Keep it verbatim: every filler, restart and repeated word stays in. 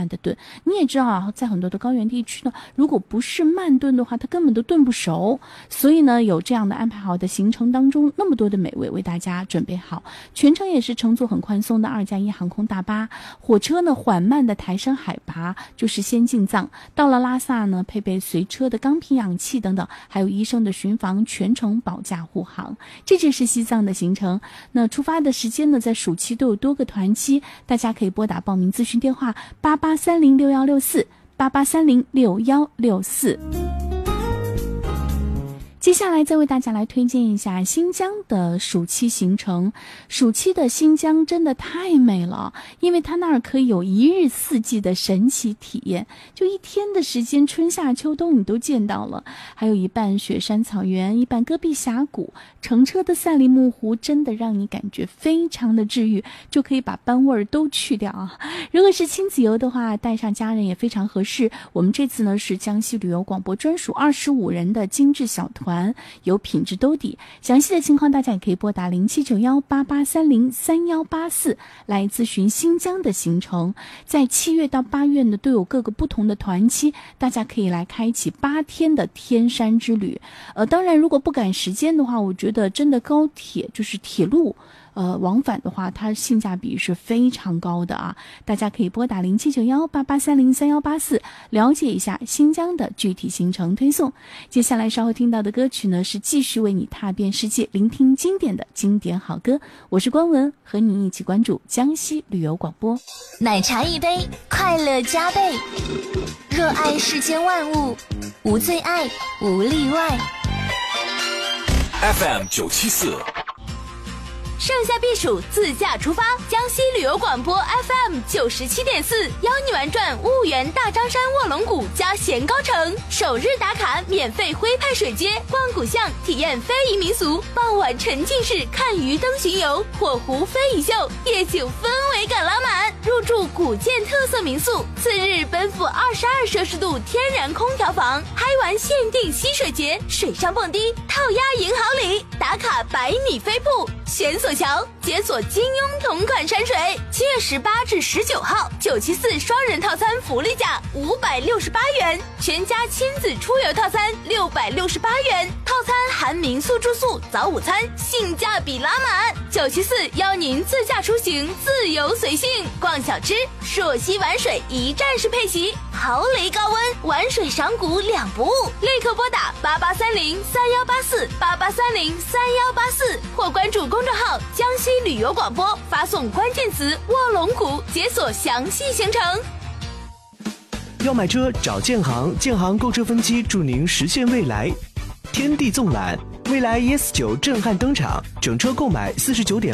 慢的炖。你也知道啊，在很多的高原地区呢，如果不是慢炖的话，它根本都炖不熟。所以呢，有这样的安排好的行程当中，那么多的美味为大家准备好，全程也是乘坐很宽松的二加一航空大巴，火车呢缓慢的抬升海拔，就是先进藏。到了拉萨呢，配备随车的钢瓶氧气等等，还有医生的巡防，全程保驾护航。这就是西藏的行程。那出发的时间呢，在暑期都有多个团期，大家可以拨打报名咨询电话八八三零六幺六四八八三零六幺六四。接下来再为大家来推荐一下新疆的暑期行程。暑期的新疆真的太美了，因为它那儿可以有一日四季的神奇体验，就一天的时间，春夏秋冬你都见到了。还有一半雪山草原，一半戈壁峡谷，乘车的赛里木湖真的让你感觉非常的治愈，就可以把班味儿都去掉啊。如果是亲子游的话，带上家人也非常合适。我们这次呢是江西旅游广播专属二十五人的精致小团，有品质兜底。详细的情况大家也可以拨打零七九幺八八三零三幺八四来咨询新疆的行程。在七月到八月呢，都有各个不同的团期，大家可以来开启八天的天山之旅。呃，当然如果不赶时间的话，我觉得真的高铁就是铁路呃，往返的话，它性价比是非常高的啊！大家可以拨打零七九幺八八三零三幺八四了解一下新疆的具体行程推送。接下来稍后听到的歌曲呢，是继续为你踏遍世界，聆听经典的经典好歌。我是关文，和你一起关注江西旅游广播。 奶茶一杯，快乐加倍。热爱世间万物，无最爱，无例外。 F M 九七四。 盛夏避暑，自驾出发，江西旅游广播 F M 九十七点四，邀你玩转婺源大张山卧龙谷加咸高城，首日打卡免费徽派水街，逛古巷，体验非遗民俗，傍晚沉浸式看鱼灯巡游，火狐非遗秀，夜景氛围感拉满，入住古建特色民宿，次日奔赴二十二摄氏度天然空调房，嗨玩限定溪水节，水上蹦迪，套鸭赢好礼，打卡百米飞瀑，悬索桥，解锁金庸同款山水。七月十八至十九号，九七四双人套餐福利价五百六十八元，全家亲子出游套餐六百六十八元，套餐含民宿住宿、早午餐，性价比拉满。九七四邀您自驾出行，自由随性，逛小吃，朔溪玩水一站式配席，豪雷高温，玩水赏谷两不误。立刻拨打八八三零三幺八四八八三零三幺八四，或关注公众号江西旅游广播，发送关键词卧龙谷，解锁详细行程。 要买车找建行，建行购车分期助您实现未来。天地纵览，未来 E S 九震撼登场，整车购买四十九点